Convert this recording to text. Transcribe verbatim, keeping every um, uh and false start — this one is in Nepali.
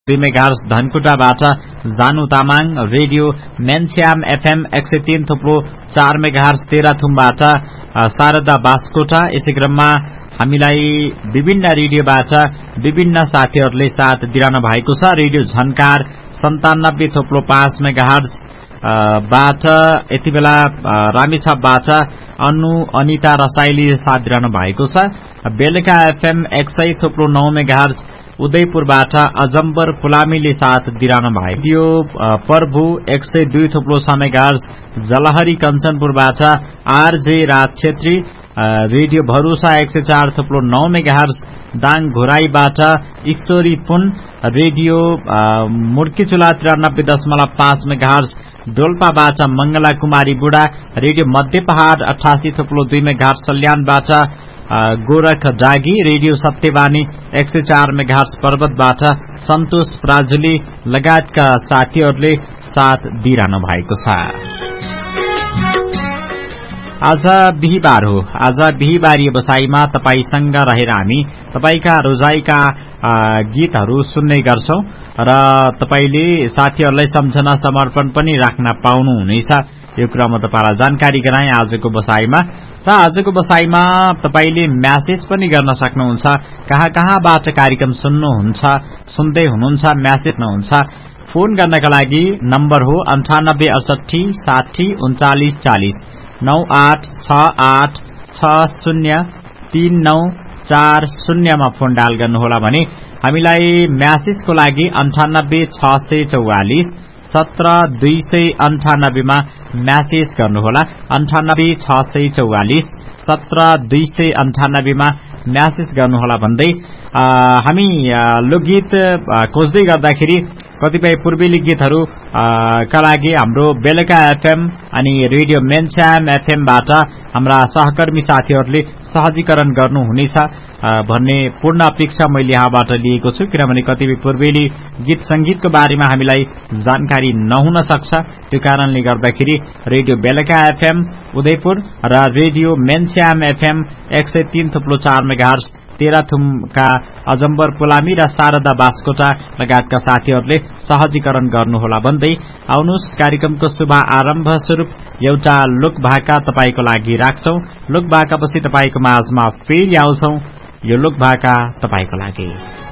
दुई मेगाहर्ज धनकुटाबाट जानु तामाङ, रेडियो मेन्स्याम एफएम एक सय तीन थुप्रो चार मेगाहर्ज तेह्रथुमबाट शारदा बास्कोटा। यसै क्रममा हामीलाई विभिन्न रेडियोबाट विभिन्न साथीहरूले साथ दिइरहनु भएको छ। रेडियो झन्कार सन्तानब्बे थोप्लो पाँच मेगाहर्ज बाट यति बेला रामेछापबाट अनु अनिता रसाइली साथ दिइरहनु भएको छ। बेलुका एफएम एक सय थोप्लो नौ मेगाहर्ज उदयपुरबाट अजम्बर फुलामीले साथ दिइरहनु भएको। रेडियो प्रभु एक सय दुई थोप्लो छ मेगाहर्ज जलहरी कञ्चनपुरबाट आरजे राज छेत्री। रेडियो भरोसा एक सय चार थोप्लो नौ मेगाहर्ज दाङ घोराईबाट ईश्वरी पुन। रेडियो मुर्कीचुला त्रियानब्बे दशमलव पाँच मेगाहर्ज डोल्पाबाट मंगला कुमारी बुढा। रेडियो मध्य पहाड़ अठासी थोप्लो दुई मेगाहर्ज सल्यानबाट गोरख डागी। रेडियो सत्यवाणी एक सय चार मेगाहर्ज पर्वतबाट सन्तोष प्राजुली लगायतका साथीहरूले साथ दिइरहनु भएको छ। आज बिहीबार हो। आज बिहीबारी व्यवसायमा तपाईसँग रहेर हामी तपाईका रोजाइका गीतहरू सुन्ने गर्छौं र तपाईले साथीहरूलाई सम्झना समर्पण पनि राख्न पाउनुहुनेछ। यो कुरा म तपाईलाई जानकारी गराएँ आजको बसाईमा। र आजको बसाईमा तपाईले म्यासेज पनि गर्न सक्नुहुन्छ। कहाँ कहाँबाट कार्यक्रम सुन्नुहुन्छ, सुन्दै हुनुहुन्छ, म्यासेज नहुन्छ। फोन गर्नका लागि नम्बर हो अन्ठानब्बे अडसठी साठी उन्चालिस चालिस नौ आठ छ आठ छ शून्य तीन नौ चार शून्यमा फोन डायल गर्नुहोला भने हामीलाई म्यासेजको लागि अन्ठानब्बे छ सय चौवालिस सत्र दुई सय अन्ठानब्बेमा म्यासेज गर्नुहोला। अन्ठानब्बे छ सय चौवालिस सत्र दुई सय अन्ठानब्बेमा म्यासेज गर्नुहोला भन्दै हामी लोकगीत खोज्दै गर्दाखेरि कतिपय पूर्वेली गीतहरू का लागि हाम्रो बेलुका एफएम अनि रेडियो मेन्स्याम एफएमबाट हाम्रा सहकर्मी साथीहरूले सहजीकरण गर्नुहुनेछ भन्ने पूर्ण अपेक्षा मैले यहाँबाट लिएको छु। किनभने कतिपय पूर्वेली गीत संगीतको बारेमा हामीलाई जानकारी नहुन सक्छ। त्यो कारणले गर्दाखेरि रेडियो बेलुका एफएम उदयपुर र रेडियो मेन्स्याम एफएम एक सय तीन थुप्लो चार मेगाहर्ज तेह्रथुमका अजम्बर पुलामी र शारदा बास्कोटा लगायतका साथीहरूले सहजीकरण गर्नुहोला भन्दै आउनुहोस् कार्यक्रमको शुभ आरम्भ स्वरूप एउटा लोकभाका तपाईको लागि राख्छौं। लोकभाकापछि तपाईको माझमा फेरि आउँछौं। यो लोकभाका तपाईको लागि।